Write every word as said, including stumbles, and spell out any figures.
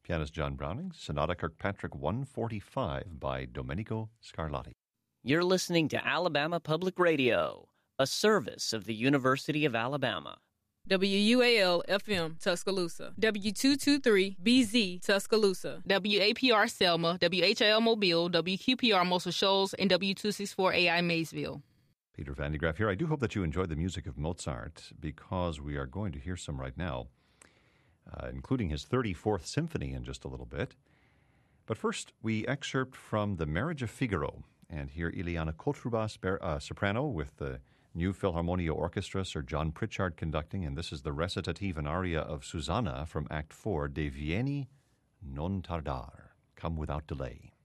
Pianist John Browning, Sonata Kirkpatrick one forty-five by Domenico Scarlatti. You're listening to Alabama Public Radio, a service of the University of Alabama. W U A L F M Tuscaloosa, W two twenty-three B Z Tuscaloosa, W A P R Selma, W H I L Mobile, W Q P R Muscle Shoals, and W two sixty-four A I Maysville. Peter Van de Graaf here. I do hope that you enjoyed the music of Mozart, because we are going to hear some right now, uh, including his thirty-fourth Symphony in just a little bit. But first, we excerpt from The Marriage of Figaro, and hear Ileana Kotruba, uh, soprano, with the New Philharmonia Orchestra, Sir John Pritchard conducting, and this is the recitative and aria of Susanna from Act four, De Vieni non tardar, Come Without Delay.